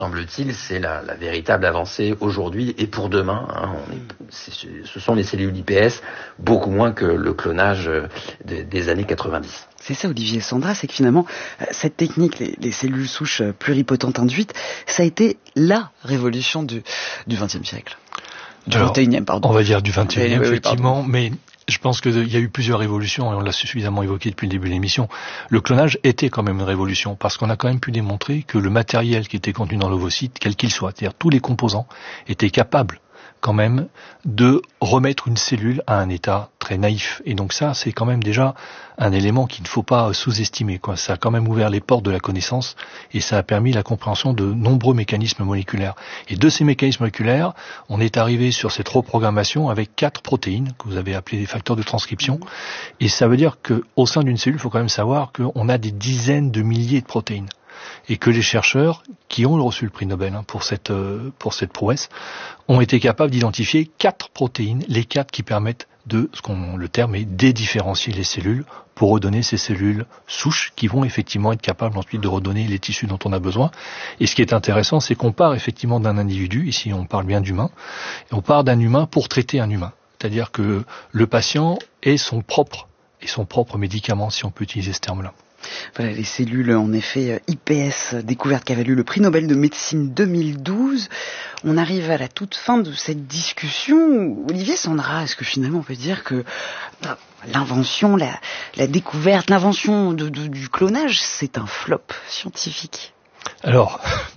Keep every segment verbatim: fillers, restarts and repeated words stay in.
Semble-t-il, c'est la, la véritable avancée aujourd'hui et pour demain. Hein, on est, c'est, ce sont les cellules I P S, beaucoup moins que le clonage des, des années quatre-vingt-dix. C'est ça, Olivier Sandra, c'est que finalement, cette technique, les, les cellules souches pluripotentes induites, ça a été la révolution du, du vingtième siècle. Du Alors, vingt et unième, pardon. On va dire du vingt et unième, oui, oui, effectivement, pardon. mais je pense qu'il y a eu plusieurs révolutions, et on l'a suffisamment évoqué depuis le début de l'émission. Le clonage était quand même une révolution, parce qu'on a quand même pu démontrer que le matériel qui était contenu dans l'ovocyte, quel qu'il soit, c'est-à-dire tous les composants, étaient capables quand même de remettre une cellule à un état très naïf. Et donc ça, c'est quand même déjà un élément qu'il ne faut pas sous-estimer, quoi. Ça a quand même ouvert les portes de la connaissance et ça a permis la compréhension de nombreux mécanismes moléculaires. Et de ces mécanismes moléculaires, on est arrivé sur cette reprogrammation avec quatre protéines que vous avez appelées des facteurs de transcription. Et ça veut dire qu'au sein d'une cellule, il faut quand même savoir qu'on a des dizaines de milliers de protéines. Et que les chercheurs qui ont reçu le prix Nobel hein, pour cette euh, pour cette prouesse ont été capables d'identifier quatre protéines, les quatre qui permettent de ce qu'on le terme est dédifférencier les cellules pour redonner ces cellules souches qui vont effectivement être capables ensuite de redonner les tissus dont on a besoin. Et ce qui est intéressant, c'est qu'on part effectivement d'un individu, ici on parle bien d'humain, et on part d'un humain pour traiter un humain. C'est-à-dire que le patient est son propre et son propre médicament, si on peut utiliser ce terme-là. Voilà, les cellules, en effet, I P S, découverte qui a valu le prix Nobel de médecine deux mille douze. On arrive à la toute fin de cette discussion. Olivier Sandra, est-ce que finalement on peut dire que l'invention, la, la découverte, l'invention de, de, du clonage, c'est un flop scientifique? Alors,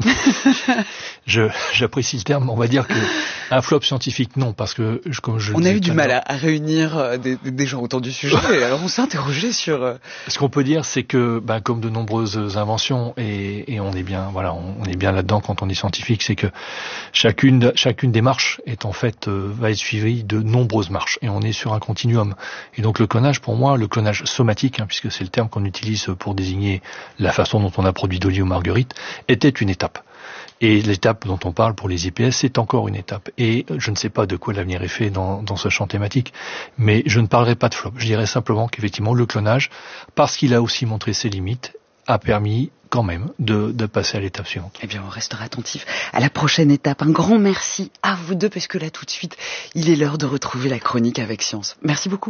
je, j'apprécie le terme, on va dire que un flop scientifique, non, parce que comme je on a eu du mal à, à réunir des, des gens autour du sujet, et alors on s'est interrogé sur... Euh... Ce qu'on peut dire, c'est que, ben, comme de nombreuses inventions, et, et on est bien, voilà, on, on est bien là-dedans quand on est scientifique, c'est que chacune, chacune des marches est en fait euh, va être suivie de nombreuses marches, et on est sur un continuum. Et donc le clonage, pour moi, le clonage somatique, hein, puisque c'est le terme qu'on utilise pour désigner la façon dont on a produit Dolly ou Marguerite, était une étape. Et l'étape dont on parle pour les I P S, c'est encore une étape. Et je ne sais pas de quoi l'avenir est fait dans, dans ce champ thématique, mais je ne parlerai pas de flop. Je dirais simplement qu'effectivement, le clonage, parce qu'il a aussi montré ses limites, a permis quand même de, de passer à l'étape suivante. Eh bien, on restera attentif à la prochaine étape. Un grand merci à vous deux, parce que là, tout de suite, il est l'heure de retrouver la chronique avec Science. Merci beaucoup.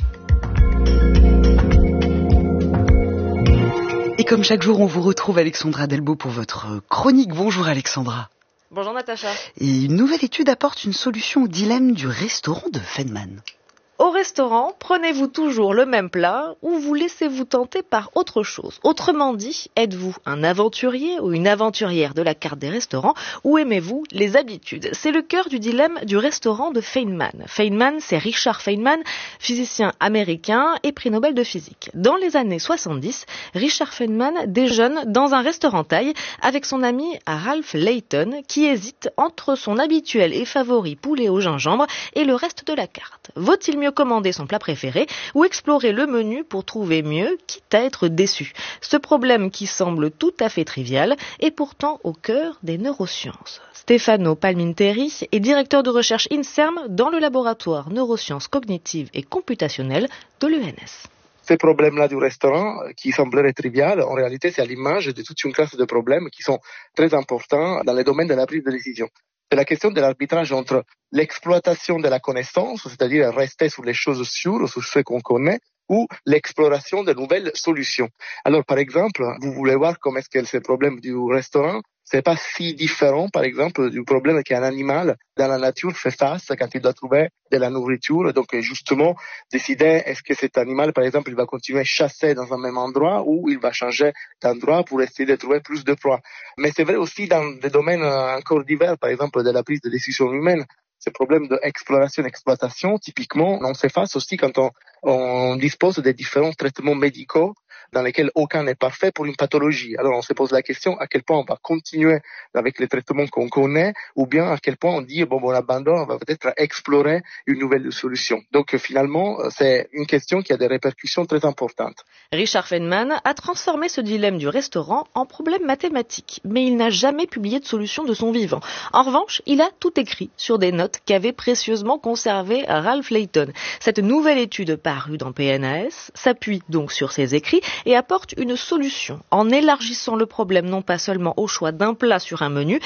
Et comme chaque jour, on vous retrouve Alexandra Delbo pour votre chronique. Bonjour Alexandra. Bonjour Natacha. Et une nouvelle étude apporte une solution au dilemme du restaurant de Feynman. Au restaurant, prenez-vous toujours le même plat ou vous laissez-vous tenter par autre chose? Autrement dit, êtes-vous un aventurier ou une aventurière de la carte des restaurants ou aimez-vous les habitudes? C'est le cœur du dilemme du restaurant de Feynman. Feynman, c'est Richard Feynman, physicien américain et prix Nobel de physique. Dans les années soixante-dix, Richard Feynman déjeune dans un restaurant thaï avec son ami Ralph Layton qui hésite entre son habituel et favori poulet au gingembre et le reste de la carte. Vaut-il mieux commander son plat préféré ou explorer le menu pour trouver mieux, quitte à être déçu? Ce problème qui semble tout à fait trivial est pourtant au cœur des neurosciences. Stefano Palminteri est directeur de recherche INSERM dans le laboratoire neurosciences cognitives et computationnelles de l'E N S. Ces problèmes-là du restaurant, qui sembleraient trivial, en réalité, c'est à l'image de toute une classe de problèmes qui sont très importants dans le domaine de la prise de décision. C'est la question de l'arbitrage entre l'exploitation de la connaissance, c'est-à-dire rester sur les choses sûres, sur ce qu'on connaît, ou l'exploration de nouvelles solutions. Alors, par exemple, vous voulez voir comment est-ce que ce problème du restaurant, c'est pas si différent, par exemple, du problème qu'un animal dans la nature fait face quand il doit trouver de la nourriture. Donc, justement, décider est-ce que cet animal, par exemple, il va continuer à chasser dans un même endroit ou il va changer d'endroit pour essayer de trouver plus de proies. Mais c'est vrai aussi dans des domaines encore divers, par exemple, de la prise de décision humaine. Ce problème d'exploration-exploitation, typiquement, on fait face aussi quand on, on dispose de différents traitements médicaux dans lesquels aucun n'est parfait pour une pathologie. Alors on se pose la question à quel point on va continuer avec les traitements qu'on connaît ou bien à quel point on dit bon, bon on abandonne, on va peut-être explorer une nouvelle solution. Donc finalement, c'est une question qui a des répercussions très importantes. Richard Feynman a transformé ce dilemme du restaurant en problème mathématique, mais il n'a jamais publié de solution de son vivant. En revanche, il a tout écrit sur des notes qu'avait précieusement conservées Ralph Layton. Cette nouvelle étude parue dans P N A S s'appuie donc sur ses écrits et apporte une solution en élargissant le problème non pas seulement au choix d'un plat sur un menu,